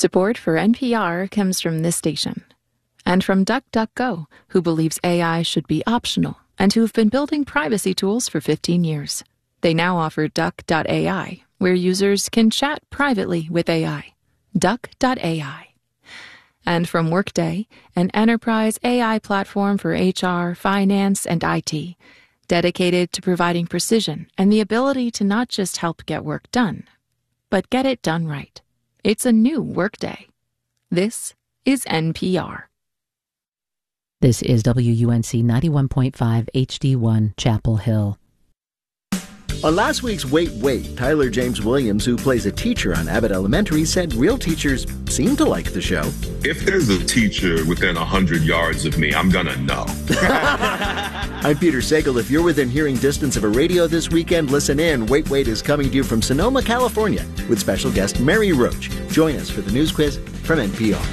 Support for NPR comes from this station and from DuckDuckGo, who believes AI should be optional and who've been building privacy tools for 15 years. They now offer Duck.ai, where users can chat privately with AI. Duck.ai. And from Workday, an enterprise AI platform for HR, finance, and IT, dedicated to providing precision and the ability to not just help get work done, but get it done right. It's a new Workday. This is NPR. This is WUNC 91.5 HD1 Chapel Hill. On last week's Wait, Wait, Tyler James Williams, who plays a teacher on Abbott Elementary, said real teachers seem to like the show. If there's a teacher within 100 yards of me, I'm gonna know. I'm Peter Sagal. If you're within hearing distance of a radio this weekend, listen in. Wait, Wait is coming to you from Sonoma, California, with special guest Mary Roach. Join us for the news quiz from NPR.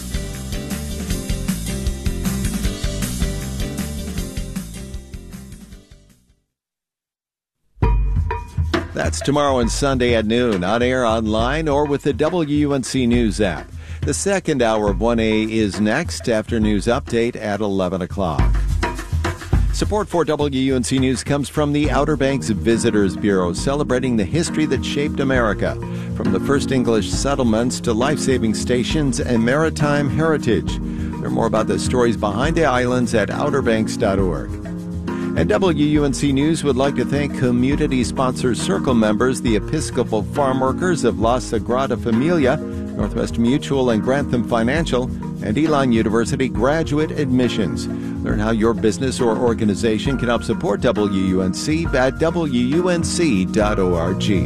That's tomorrow and Sunday at noon, on air, online, or with the WUNC News app. The second hour of 1A is next after news update at 11 o'clock. Support for WUNC News comes from the Outer Banks Visitors Bureau, celebrating the history that shaped America, from the first English settlements to life-saving stations and maritime heritage. Learn more about the stories behind the islands at outerbanks.org. And WUNC News would like to thank community sponsor Circle members, the Episcopal Farm Workers of La Sagrada Familia, Northwest Mutual and Grantham Financial, and Elon University Graduate Admissions. Learn how your business or organization can help support WUNC at WUNC.org.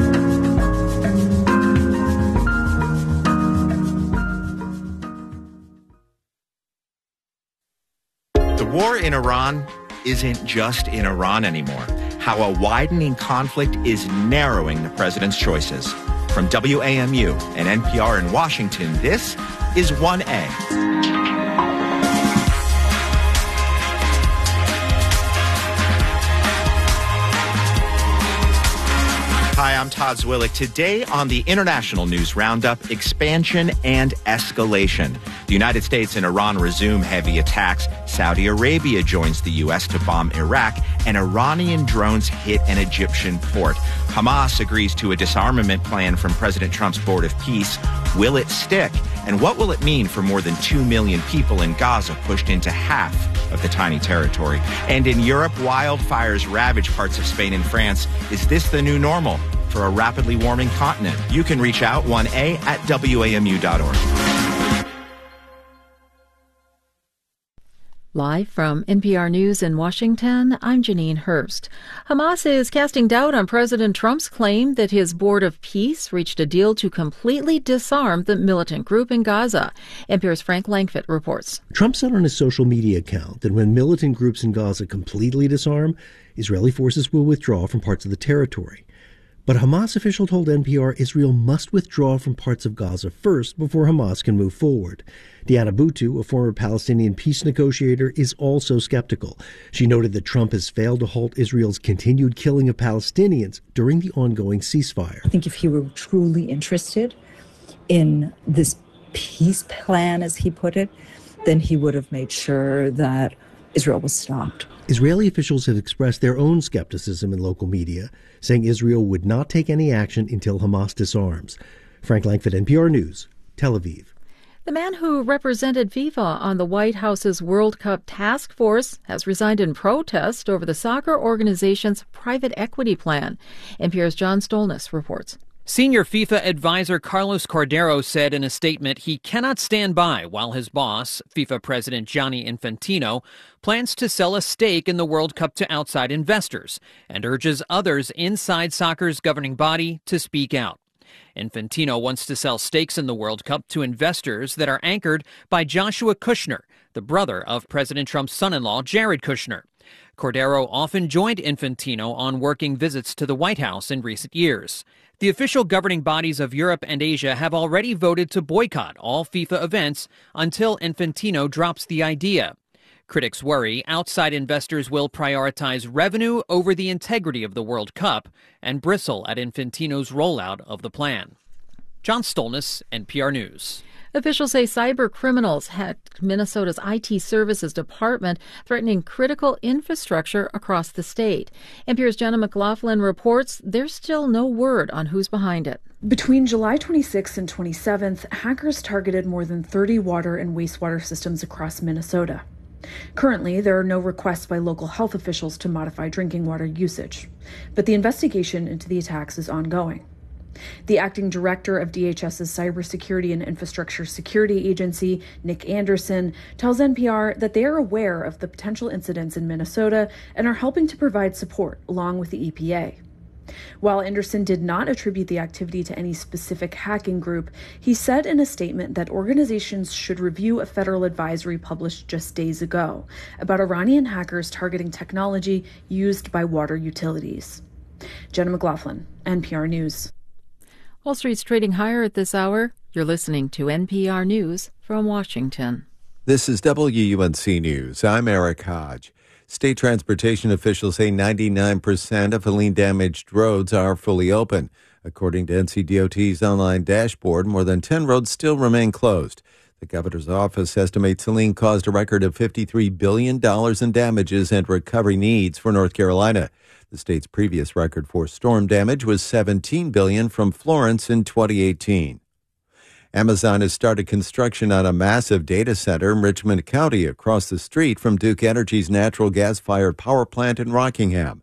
The war in Iran isn't just in Iran anymore. How a widening conflict is narrowing the president's choices. From WAMU and NPR in Washington, this is 1A. Hi, I'm Todd Zwillich. Today on the International News Roundup, expansion and escalation. The United States and Iran resume heavy attacks. Saudi Arabia joins the U.S. to bomb Iraq, and Iranian drones hit an Egyptian port. Hamas agrees to a disarmament plan from President Trump's Board of Peace. Will it stick? And what will it mean for more than 2 million people in Gaza, pushed into half of the tiny territory? And in Europe, wildfires ravage parts of Spain and France. Is this the new normal for a rapidly warming continent? You can reach out 1A at WAMU.org. Live from NPR News in Washington, I'm Janine Hurst. Hamas is casting doubt on President Trump's claim that his Board of Peace reached a deal to completely disarm the militant group in Gaza. NPR's Frank Langfitt reports. Trump said on his social media account that when militant groups in Gaza completely disarm, Israeli forces will withdraw from parts of the territory. But a Hamas official told NPR Israel must withdraw from parts of Gaza first before Hamas can move forward. Diana Boutou, a former Palestinian peace negotiator, is also skeptical. She noted that Trump has failed to halt Israel's continued killing of Palestinians during the ongoing ceasefire. I think if he were truly interested in this peace plan, as he put it, then he would have made sure that Israel was stopped. Israeli officials have expressed their own skepticism in local media, saying Israel would not take any action until Hamas disarms. Frank Langfitt, NPR News, Tel Aviv. The man who represented FIFA on the White House's World Cup task force has resigned in protest over the soccer organization's private equity plan. NPR's John Stolness reports. Senior FIFA advisor Carlos Cordero said in a statement he cannot stand by while his boss, FIFA President Gianni Infantino, plans to sell a stake in the World Cup to outside investors and urges others inside soccer's governing body to speak out. Infantino wants to sell stakes in the World Cup to investors that are anchored by Joshua Kushner, the brother of President Trump's son-in-law, Jared Kushner. Cordero often joined Infantino on working visits to the White House in recent years. The official governing bodies of Europe and Asia have already voted to boycott all FIFA events until Infantino drops the idea. Critics worry outside investors will prioritize revenue over the integrity of the World Cup and bristle at Infantino's rollout of the plan. John Stolness, NPR News. Officials say cyber criminals hacked Minnesota's IT Services Department, threatening critical infrastructure across the state. NPR's Jenna McLaughlin reports there's still no word on who's behind it. Between July 26th and 27th, hackers targeted more than 30 water and wastewater systems across Minnesota. Currently, there are no requests by local health officials to modify drinking water usage, but the investigation into the attacks is ongoing. The acting director of DHS's Cybersecurity and Infrastructure Security Agency, Nick Anderson, tells NPR that they are aware of the potential incidents in Minnesota and are helping to provide support along with the EPA. While Anderson did not attribute the activity to any specific hacking group, he said in a statement that organizations should review a federal advisory published just days ago about Iranian hackers targeting technology used by water utilities. Jenna McLaughlin, NPR News. Wall Street's trading higher at this hour. You're listening to NPR News from Washington. This is WUNC News. I'm Eric Hodge. State transportation officials say 99% of Helene-damaged roads are fully open. According to NCDOT's online dashboard, more than 10 roads still remain closed. The governor's office estimates Helene caused a record of $53 billion in damages and recovery needs for North Carolina. The state's previous record for storm damage was $17 billion from Florence in 2018. Amazon has started construction on a massive data center in Richmond County across the street from Duke Energy's natural gas-fired power plant in Rockingham.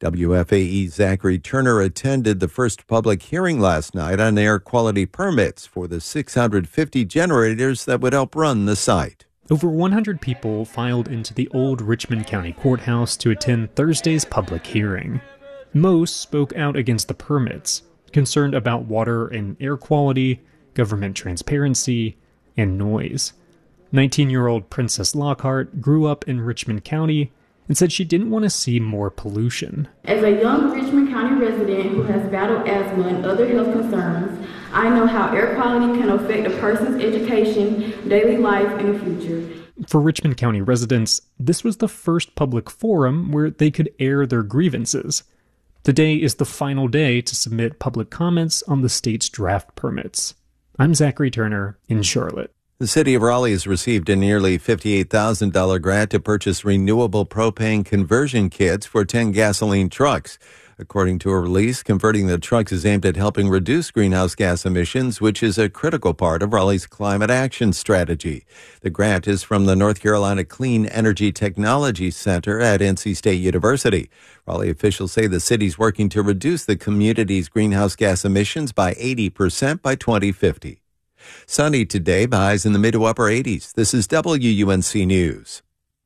WFAE's Zachary Turner attended the first public hearing last night on air quality permits for the 650 generators that would help run the site. Over 100 people filed into the old Richmond County Courthouse to attend Thursday's public hearing. Most spoke out against the permits, concerned about water and air quality, government transparency, and noise. 19-year-old Princess Lockhart grew up in Richmond County and said she didn't want to see more pollution. As a young Richmond County resident who has battled asthma and other health concerns, I know how air quality can affect a person's education, daily life, and the future. For Richmond County residents, this was the first public forum where they could air their grievances. Today is the final day to submit public comments on the state's draft permits. I'm Zachary Turner in Charlotte. The city of Raleigh has received a nearly $58,000 grant to purchase renewable propane conversion kits for 10 gasoline trucks. According to a release, converting the trucks is aimed at helping reduce greenhouse gas emissions, which is a critical part of Raleigh's climate action strategy. The grant is from the North Carolina Clean Energy Technology Center at NC State University. Raleigh officials say the city's working to reduce the community's greenhouse gas emissions by 80% by 2050. Sunny today, highs in the mid to upper 80s. This is WUNC News.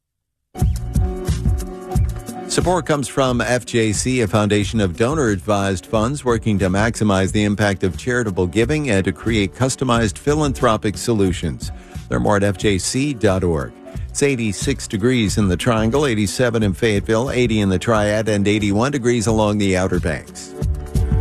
Support comes from FJC, a foundation of donor-advised funds working to maximize the impact of charitable giving and to create customized philanthropic solutions. Learn more at fjc.org. It's 86 degrees in the Triangle, 87 in Fayetteville, 80 in the Triad, and 81 degrees along the Outer Banks.